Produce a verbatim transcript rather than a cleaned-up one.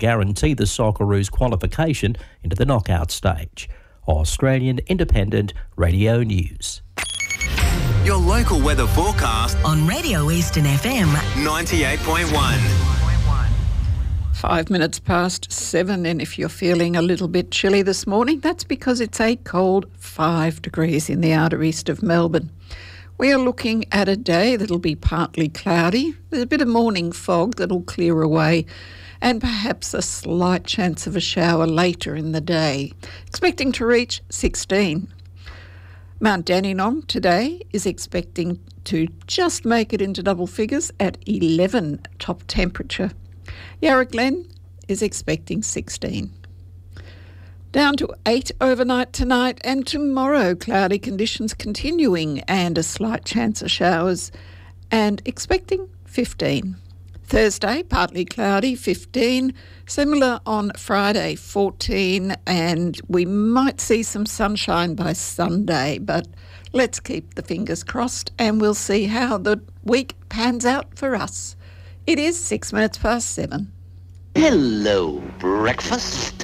guarantee the Socceroos qualification into the knockout stage. Australian Independent Radio News. Your local weather forecast on Radio Eastern F M ninety-eight point one. Five minutes past seven, and if you're feeling a little bit chilly this morning, that's because it's a cold five degrees in the outer east of Melbourne. We are looking at a day that'll be partly cloudy. There's a bit of morning fog that'll clear away, and perhaps a slight chance of a shower later in the day. Expecting to reach sixteen. Mount Dandenong today is expecting to just make it into double figures at eleven top temperature. Yarra Glen is expecting sixteen. Down to eight overnight tonight, and tomorrow cloudy conditions continuing and a slight chance of showers, and expecting fifteen. Thursday, partly cloudy, fifteen. Similar on Friday, fourteen. And we might see some sunshine by Sunday, but let's keep the fingers crossed and we'll see how the week pans out for us. It is six minutes past seven. Hello, breakfast.